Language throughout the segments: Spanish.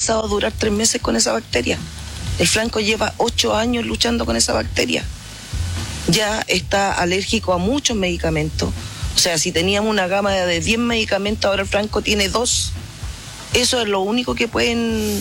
alcanzado a durar 3 meses con esa bacteria. El Franco lleva 8 años luchando con esa bacteria. Ya está alérgico a muchos medicamentos. O sea, si teníamos una gama de 10 medicamentos, ahora el Franco tiene 2. Eso es lo único que pueden,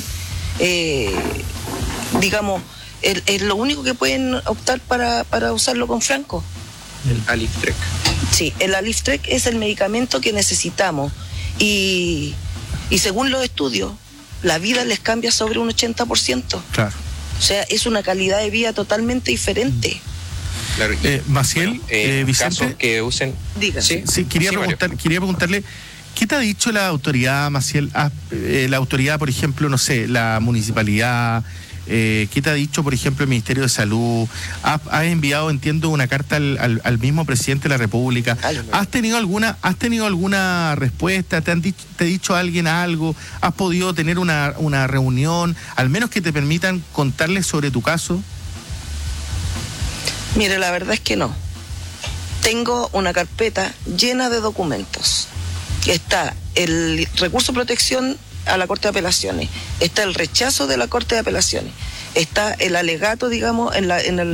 digamos, es lo único que pueden optar para usarlo con Franco. El Aliftrec. Sí, el Aliftrec es el medicamento que necesitamos. Y según los estudios, la vida les cambia sobre un 80%. Claro. O sea, es una calidad de vida totalmente diferente. Claro, Maciel, Vicente, casos que usen... Diga. Sí, quería preguntarle, ¿qué te ha dicho la autoridad, Maciel? La autoridad, por ejemplo, no sé, la municipalidad, ¿qué te ha dicho, por ejemplo, el Ministerio de Salud? ¿Has enviado, entiendo, una carta al mismo presidente de la República? ¿Has tenido alguna respuesta? ¿Te ha dicho alguien algo? ¿Has podido tener una reunión, al menos que te permitan contarles sobre tu caso? Mire, la verdad es que no. Tengo una carpeta llena de documentos. Está el recurso de protección a la Corte de Apelaciones, está el rechazo de la Corte de Apelaciones, está el alegato, digamos, en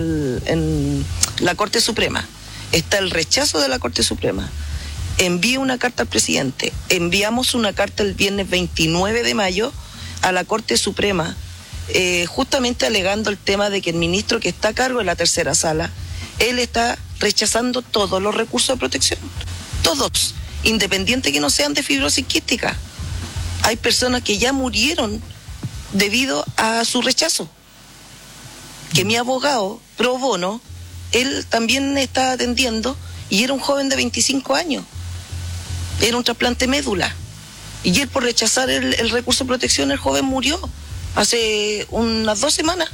la Corte Suprema, está el rechazo de la Corte Suprema. Envío una carta al presidente, enviamos una carta el viernes 29 de mayo a la Corte Suprema, justamente alegando el tema de que el ministro que está a cargo de la tercera sala, él está rechazando todos los recursos de protección, todos, independiente que no sean de fibrosis quística. Hay personas que ya murieron debido a su rechazo. Que mi abogado, pro bono, él también está atendiendo y era un joven de 25 años. Era un trasplante médula. Y él por rechazar el recurso de protección, el joven murió hace unas 2 semanas.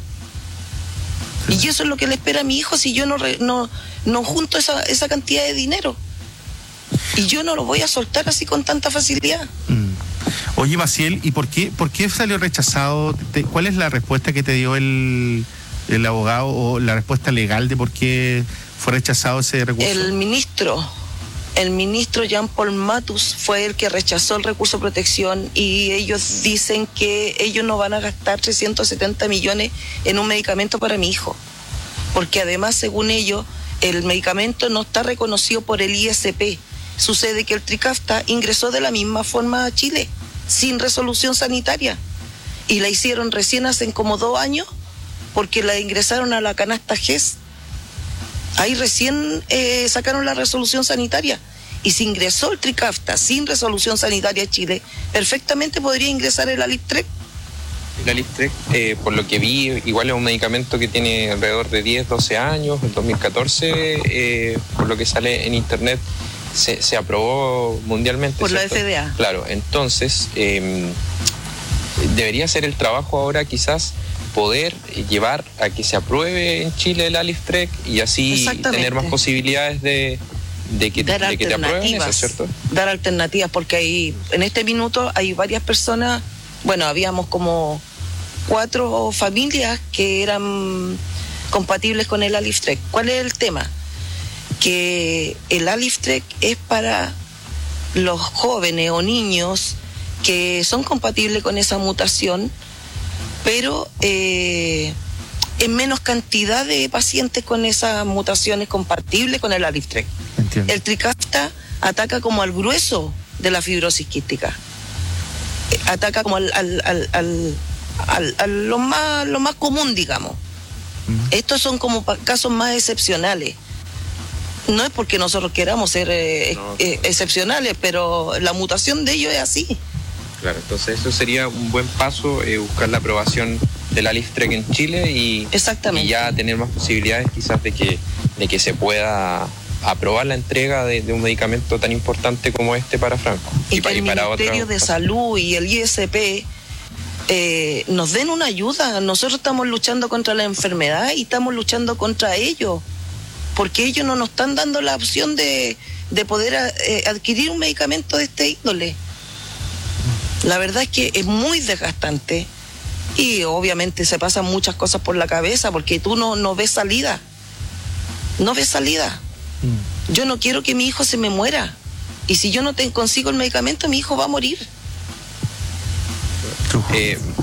Y eso es lo que le espera a mi hijo si yo no junto esa cantidad de dinero. Y yo no lo voy a soltar así con tanta facilidad. Oye, Maciel, ¿y por qué salió rechazado? ¿Cuál es la respuesta que te dio el abogado o la respuesta legal de por qué fue rechazado ese recurso? El ministro Jean-Paul Matus fue el que rechazó el recurso de protección y ellos dicen que ellos no van a gastar 370 millones en un medicamento para mi hijo. Porque además, según ellos, el medicamento no está reconocido por el ISP. Sucede que el Trikafta ingresó de la misma forma a Chile, sin resolución sanitaria. Y la hicieron recién hace como 2 años, porque la ingresaron a la canasta GES. Ahí recién sacaron la resolución sanitaria. Y si ingresó el Trikafta sin resolución sanitaria a Chile, perfectamente podría ingresar el Aliftrec. El Aliftrec, por lo que vi, igual es un medicamento que tiene alrededor de 10, 12 años. En 2014, por lo que sale en internet, se aprobó mundialmente. Por ¿cierto? La FDA. Claro, entonces debería ser el trabajo ahora quizás poder llevar a que se apruebe en Chile el Aliftrec y así tener más posibilidades de que te aprueben eso, ¿cierto? Dar alternativas, porque ahí, en este minuto hay varias personas, bueno, habíamos como 4 familias que eran compatibles con el Aliftrec. ¿Cuál es el tema? Que el Aliftrec es para los jóvenes o niños que son compatibles con esa mutación, pero en menos cantidad de pacientes con esas mutaciones compatibles con el Aliftrec. Entiendo. El Trikafta ataca como al grueso de la fibrosis quística, ataca como lo más común, digamos. Estos son como casos más excepcionales. No es porque nosotros queramos ser excepcionales, pero la mutación de ellos es así. Claro, entonces eso sería un buen paso, buscar la aprobación del Aliftrec en Chile y ya tener más posibilidades quizás de que se pueda aprobar la entrega de un medicamento tan importante como este para Franco. Y que el Ministerio de Salud y el ISP nos den una ayuda. Nosotros estamos luchando contra la enfermedad y estamos luchando contra ellos, porque ellos no nos están dando la opción de poder adquirir un medicamento de este índole. La verdad es que es muy desgastante y obviamente se pasan muchas cosas por la cabeza porque tú no ves salida. No ves salida. Yo no quiero que mi hijo se me muera. Y si yo no consigo el medicamento, mi hijo va a morir.